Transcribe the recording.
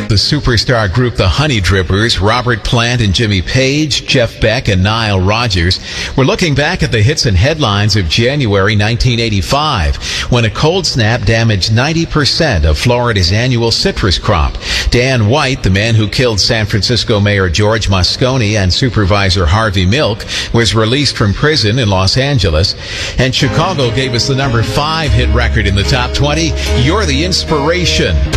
The superstar group The Honey Drippers, Robert Plant and Jimmy Page, Jeff Beck and Nile Rodgers, were looking back at the hits and headlines of January 1985, when a cold snap damaged 90% of Florida's annual citrus crop. Dan White, the man who killed San Francisco Mayor George Moscone and Supervisor Harvey Milk, was released from prison in Los Angeles. And Chicago gave us the number 5 hit record in the top 20. You're the inspiration.